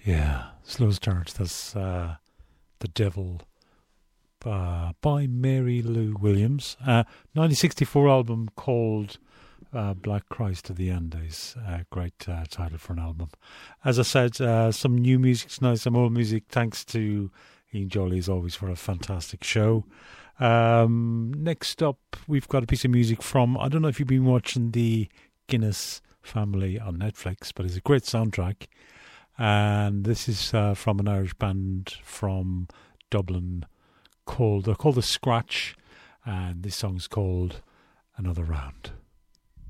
Yeah, Slow Start. That's The Devil by Mary Lou Williams. 1964 album called Black Christ of the Andes. Great title for an album. As I said, some new music tonight, some old music. Thanks to Ian Jolly as always for a fantastic show. Next up, we've got a piece of music from, I don't know if you've been watching the Guinness Family on Netflix, but it's a great soundtrack. And this is from an Irish band from Dublin they're called The Scratch, and this song's called Another Round.